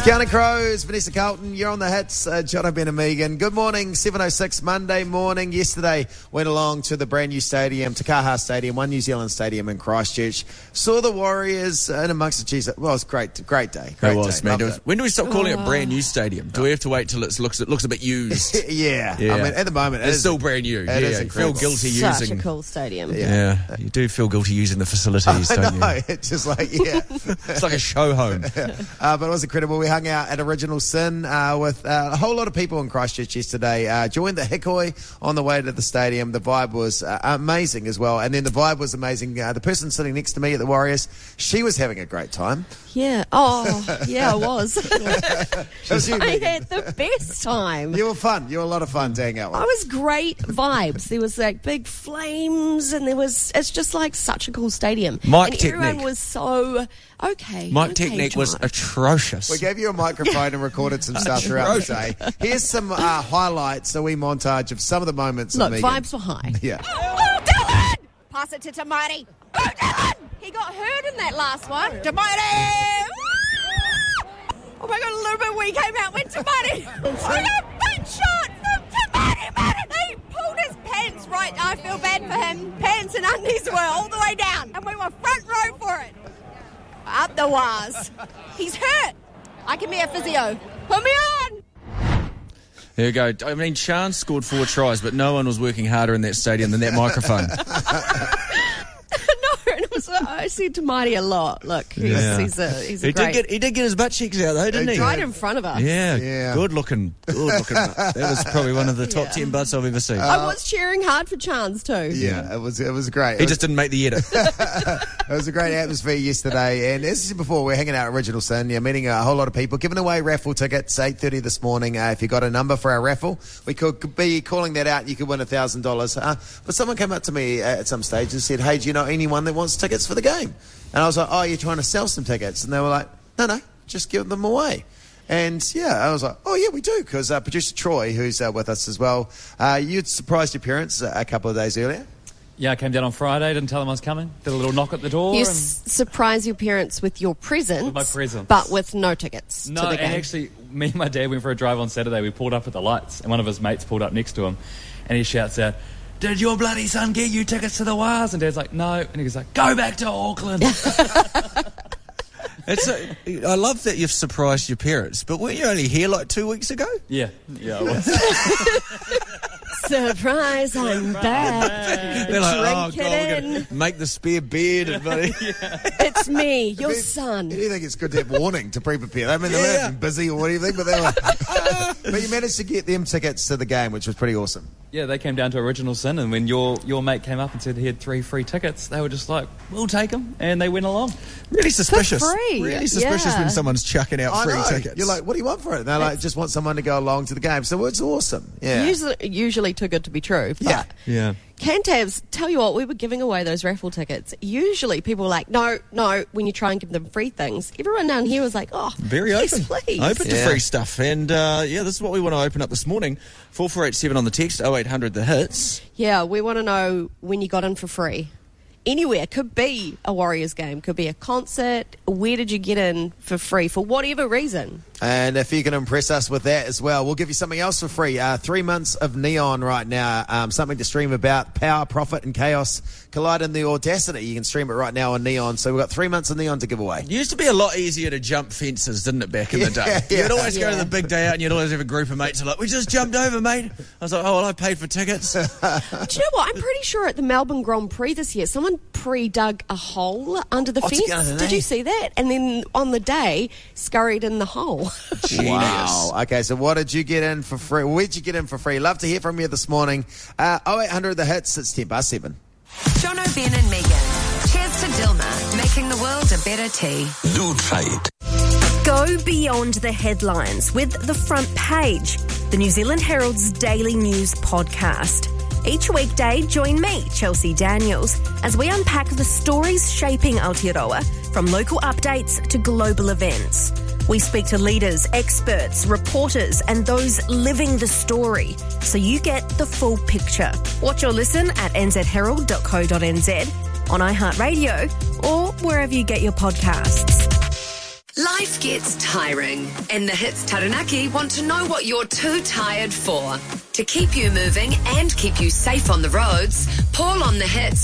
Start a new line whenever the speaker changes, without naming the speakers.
Counting Crows, Vanessa Carlton, you're on the hits. Jono, Ben and Megan. Good morning, 7:06 Monday morning. Yesterday went along to the brand new stadium, Takaha Stadium, One New Zealand Stadium in Christchurch. Saw the Warriors in amongst the cheese. Well, it was great day. Great day.
When do we stop calling it brand new stadium? Do we have to wait till it looks a bit used?
Yeah. I mean, at the moment,
it's still brand new.
It is incredible.
Feel guilty
Such
using.
a cool stadium.
Yeah, you do feel guilty using the facilities, don't you?
It's just like, yeah.
It's like a show home.
But it was incredible. We hung out at Original Sin with a whole lot of people in Christchurch yesterday. Joined the Hikoi on the way to the stadium. The vibe was amazing as well. And then the vibe was amazing. The person sitting next to me at the Warriors, she was having a great time.
Yeah. Oh, yeah, I was. I had the best time.
You were fun. You were a lot of fun to hang out with.
I was great vibes. There was like big flames, and it's just like such a cool stadium. Everyone was so okay.
Mic Technique was atrocious.
We gave you a microphone and recorded some stuff throughout the day. Here's some highlights, a wee montage of some of the moments.
Look,
of Megan.
vibes were high.
Yeah.
Oh, Dylan! Pass it to Tamati. Oh, Dylan! He got hurt in that last one. Tamati! Oh my God, a little bit weak came out with Tamati. I got a big shot from Tamati, man! He pulled his pants right. I feel bad for him. Pants and undies were all the way down, and we were front row for it. Up the wires. He's hurt. I can be a physio. Put me on!
There you go. I mean, Sean scored 4 tries, but no one was working harder in that stadium than that microphone.
I said to Marty a lot. Look, he's a great...
He did get his butt cheeks out though, didn't he?
Right in front of us.
Yeah. Good looking. That was probably one of the top 10 butts I've ever seen.
I was cheering hard for Chance too.
Yeah, it was great.
He just didn't make the edit.
It was a great atmosphere yesterday, and as I said before, we're hanging out at Original Sin, meeting a whole lot of people, giving away raffle tickets, 8:30 this morning. If you got a number for our raffle, we could be calling that out and you could win $1,000. But someone came up to me at some stage and said, hey, do you know anyone that wants tickets for the game? And I was like, oh, you're trying to sell some tickets? And they were like, no, just give them away. And yeah, I was like, oh yeah, we do, because producer Troy, who's with us as well, you'd surprised your parents a couple of days earlier.
Yeah, I came down on Friday, didn't tell them I was coming, did a little knock at the door.
You surprise your parents with your presents.
With my presents.
But with no tickets to the game.
No, and actually, me and my dad went for a drive on Saturday. We pulled up at the lights, and one of his mates pulled up next to him, and he shouts out, did your bloody son get you tickets to the Wars? And Dad's like, no. And he goes like, go back to Auckland.
I love that you've surprised your parents, but weren't you only here like 2 weeks ago?
Yeah, I was.
Surprise, I'm back.
They're like, oh,
Drink
God,
it
we're going to make the spare beard.
It's me, your son.
You think it's good to have warning to pre-prepare? I mean, they may have been busy or whatever, but they were but you managed to get them tickets to the game, which was pretty awesome.
Yeah, they came down to Original Sin, and when your mate came up and said he had 3 free tickets, they were just like, we'll take them, and they went along.
Really suspicious.
For free.
Really suspicious when someome's chucking out free tickets.
You're like, what do you want for it? And they're like, just want someone to go along to the game. So it's awesome. Yeah.
Usually too good to be true. But
yeah.
Cantabs, tell you what, we were giving away those raffle tickets. Usually people are like, no, when you try and give them free things. Everyone down here was like, oh,
very
yes,
open.
Please.
Open to free stuff. And this is what we want to open up this morning. 4487 on the text, 0800 the hits.
Yeah, we want to know when you got in for free. Anywhere. Could be a Warriors game, could be a concert. Where did you get in for free for whatever reason?
And if you can impress us with that as well, we'll give you something else for free. 3 months of Neon right now. Something to stream about. Power, profit and chaos collide in the audacity. You can stream it right now on Neon. So we've got 3 months of Neon to give away.
It used to be a lot easier to jump fences, didn't it, back in the day? You'd always go to the big day out and you'd always have a group of mates who are like, we just jumped over, mate. I was like, oh, well, I paid for tickets.
Do you know what? I'm pretty sure at the Melbourne Grand Prix this year, someone pre-dug a hole under the fence. Did you see that? And then on the day, scurried in the hole.
Wow. Okay, so what did you get in for free? Where'd you get in for free? Love to hear from you this morning. 0800 the hits. It's 10:07.
Jono, Ben and Megan. Cheers to Dilma, making the world a better tea.
Do try it.
Go beyond the headlines with The Front Page, the New Zealand Herald's daily news podcast. Each weekday, join me, Chelsea Daniels, as we unpack the stories shaping Aotearoa, from local updates to global events. We speak to leaders, experts, reporters, and those living the story, so you get the full picture. Watch or listen at nzherald.co.nz, on iHeartRadio, or wherever you get your podcasts.
Life gets tiring, and the Hits Taranaki want to know what you're too tired for. To keep you moving and keep you safe on the roads, Paul on the Hits